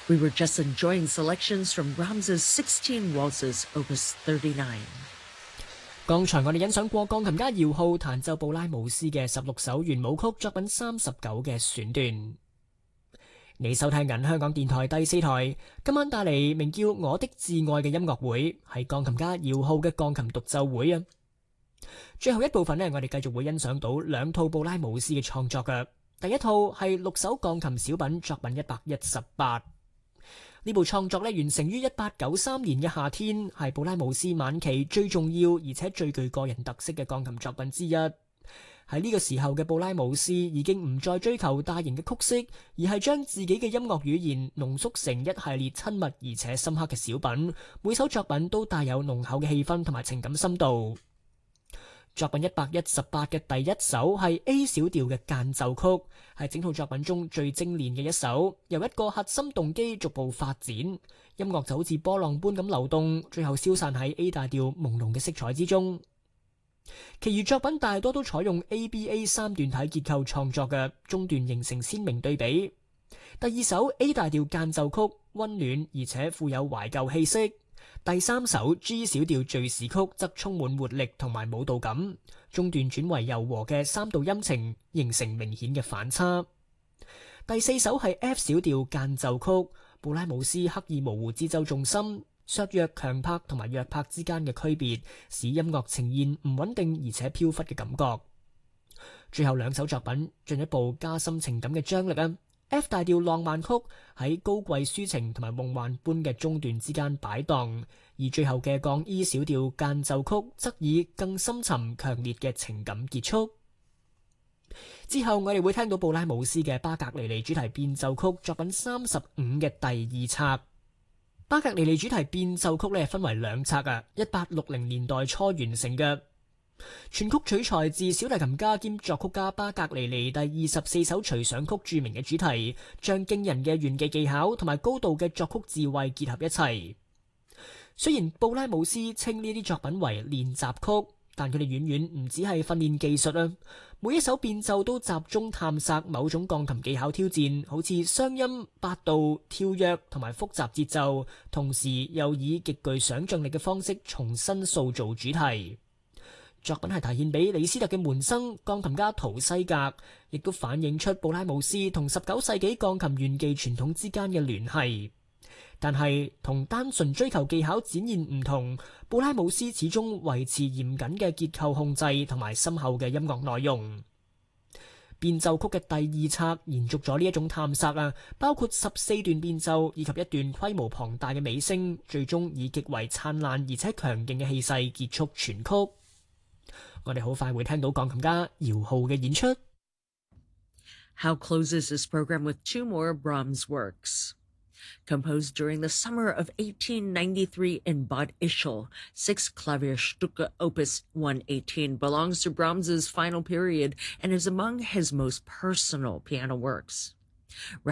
We were just enjoying selections from Brahms's 16 Waltzes, Opus 39。 剛才我哋欣賞過鋼琴家姚浩彈奏布拉姆斯嘅16首圓舞曲作品39嘅選段。你收聽緊香港電台第4台，今晚帶嚟名叫《我的至愛》嘅音樂會，係鋼琴家姚浩嘅鋼琴獨奏會啊。最後一部分呢，我哋繼續會欣賞到2套布拉姆斯嘅創作嘅。第一套係6首鋼琴小品作品118。呢部創作完成於1893年嘅夏天，係布拉姆斯晚期最重要而且最具個人特色嘅鋼琴作品之一。喺呢個時候嘅布拉姆斯已經唔再追求大型嘅曲式，而係將自己嘅音樂語言濃縮成一系列親密而且深刻嘅小品，每首作品都帶有濃厚嘅氣氛同埋情感深度。作品118嘅第一首係 A 小調嘅間奏曲，係整套作品中最精煉嘅一首，由一個核心動機逐步發展，音樂就好似波浪般咁流動，最後消散喺 A 大調朦朧嘅色彩之中。其餘作品大多都採用 ABA 三段體結構創作嘅，中段形成鮮明對比。第二首 A 大調間奏曲溫暖而且富有懷舊氣息。第三首 G 小調敘事曲則充滿活力同埋舞蹈感，中段轉為柔和嘅3度音程，形成明顯嘅反差。第四首係 F 小調間奏曲，布拉姆斯刻意模糊節奏重心，削弱強拍同埋弱拍之間嘅區別，使音樂呈現唔穩定而且飄忽嘅感覺。最後2首作品進一步加深情感嘅張力啊！F 大調浪漫曲喺高貴抒情同埋夢幻般嘅中段之間擺盪，而最後嘅降 E 小調間奏曲則以更深沉強烈嘅情感結束。之後我哋會聽到布拉姆斯嘅巴格尼尼主題變奏曲作品35嘅第2冊。巴格尼尼主題變奏曲分為2冊啊，1860年代初完成嘅。全曲取材自小提琴家兼作曲家巴格尼尼第24首隨想曲著名嘅主題，將驚人嘅炫技技巧同埋高度嘅作曲智慧結合一齊。雖然布拉姆斯稱呢啲作品為練習曲，但佢哋遠遠唔只係訓練技術啊！每一首變奏都集中探索某種鋼琴技巧挑戰，好似雙音、八度、跳躍同埋複雜節奏，同時又以極具想象力嘅方式重新塑造主題。作品係題獻俾李斯特嘅門生鋼琴家陶西格，亦都反映出布拉姆斯同19世紀鋼琴炫技傳統之間嘅聯繫。但係同單純追求技巧展現唔同，布拉姆斯始終維持嚴謹嘅結構控制同埋深厚嘅音樂內容。變奏曲嘅第2冊延續咗呢一種探索啊，包括14段變奏以及一段規模龐大嘅尾聲，最終以極為燦爛而且強勁嘅氣勢結束全曲。我哋好快會聽到鋼琴家姚浩嘅演出。 Howe closes this program with 2 more Brahms works. Composed during the summer of 1893 in Bad Ischl, 6 Klavierstücke Opus 118 belongs to Brahms's final period and is among his most personal piano works.